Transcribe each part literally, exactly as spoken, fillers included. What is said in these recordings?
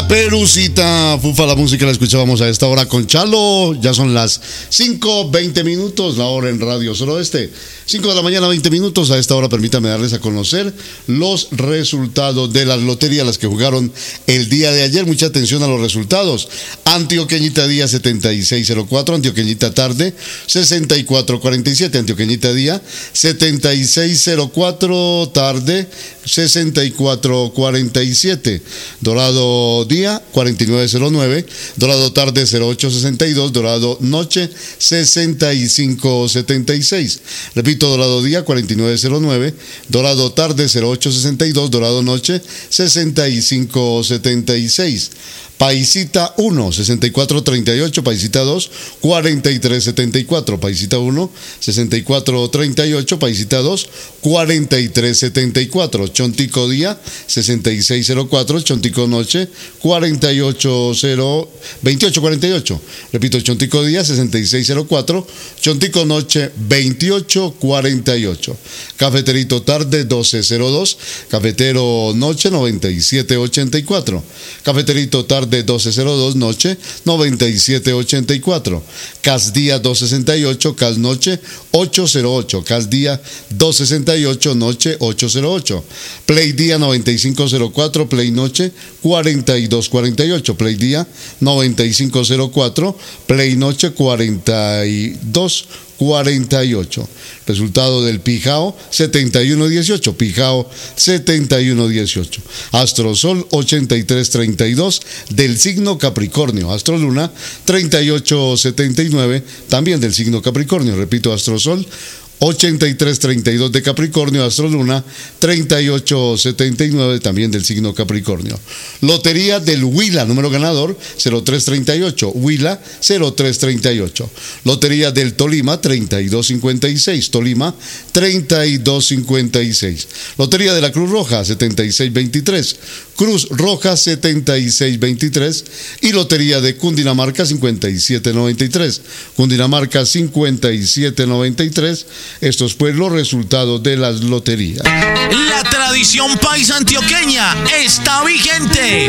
Caperucita, Fufa, la música la escuchábamos a esta hora con Chalo. Ya son las cinco veinte minutos, la hora en Radio Suroeste. cinco de la mañana, veinte minutos. A esta hora permítame darles a conocer los resultados de las loterías, las que jugaron el día de ayer. Mucha atención a los resultados. Antioqueñita día setenta y seis cero cuatro, Antioqueñita tarde sesenta y cuatro cuarenta y siete, Antioqueñita día setenta y seis cero cuatro, tarde sesenta y cuatro cuarenta y siete, Dorado día cuarenta y nueve cero nueve, Dorado tarde cero ocho sesenta y dos, Dorado noche sesenta y cinco setenta y seis. Repito, Dorado día cuarenta y nueve cero nueve, Dorado tarde cero ocho sesenta y dos, Dorado noche sesenta y cinco setenta y seis. Paisita uno, sesenta y cuatro treinta y ocho, Paisita dos, cuarenta y tres setenta y cuatro, Paisita uno, sesenta y cuatro treinta y ocho, Paisita dos, cuarenta y tres setenta y cuatro, Chontico día, sesenta y seis cero cuatro, Chontico noche, cuarenta y ocho cero, veintiocho cuarenta y ocho, repito, Chontico día, sesenta y seis cero cuatro, Chontico noche, veintiocho cuarenta y ocho, Cafeterito tarde, doce cero dos, Cafetero noche, noventa y siete ochenta y cuatro, Cafeterito tarde, de doce cero dos, noche noventa y siete ochenta y cuatro, Cas día dos sesenta y ocho, Cas noche ocho cero ocho, Cas día dos sesenta y ocho, noche ocho cero ocho, Play día noventa y cinco cero cuatro, Play noche cuarenta y dos cuarenta y ocho, Play día noventa y cinco cero cuatro, Play noche cuarenta y dos cuarenta y ocho. Resultado del Pijao setenta y uno dieciocho, Pijao setenta y uno dieciocho. Astrosol ochenta y tres treinta y dos del signo Capricornio. Astroluna treinta y ocho setenta y nueve también del signo Capricornio. Repito, Astrosol ochenta y tres treinta y dos de Capricornio, Astroluna treinta y ocho setenta y nueve también del signo Capricornio. Lotería del Huila, número ganador cero tres treinta y ocho, Huila cero tres treinta y ocho. Lotería del Tolima treinta y dos cincuenta y seis, Tolima treinta y dos cincuenta y seis. Lotería de la Cruz Roja setenta y seis veintitrés, Cruz Roja setenta y seis veintitrés. Y Lotería de Cundinamarca cincuenta y siete noventa y tres, Cundinamarca cincuenta y siete noventa y tres. Estos pues los resultados de las loterías. La tradición paisa antioqueña está vigente.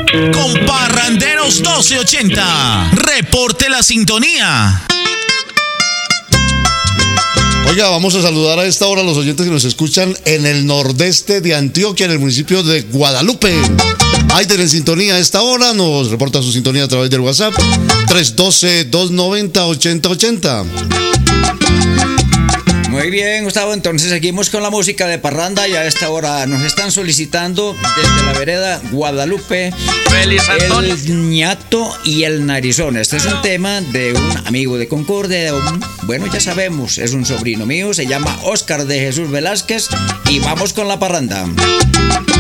Con Parranderos doce ochenta. Reporte la sintonía. Oiga, vamos a saludar a esta hora a los oyentes que nos escuchan en el nordeste de Antioquia, en el municipio de Guadalupe. Aider en sintonía a esta hora, nos reporta su sintonía a través del WhatsApp tres uno dos, dos nueve cero, ocho cero ocho cero. Muy bien, Gustavo, entonces seguimos con la música de parranda y a esta hora nos están solicitando desde la vereda Guadalupe Feliz Antonio. El ñato y el narizón. Este es un tema de un amigo de Concordia, un, bueno, ya sabemos, es un sobrino mío, se llama Óscar de Jesús Velázquez y vamos con la parranda.